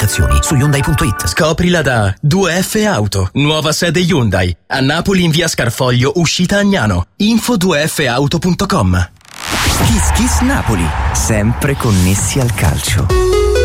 specificazioni su Hyundai.it. Scoprila da 2F Auto, nuova sede Hyundai, a Napoli in via Scarfoglio, uscita Agnano. Info 2fauto.com. Kiss Kiss Napoli, sempre connessi al calcio.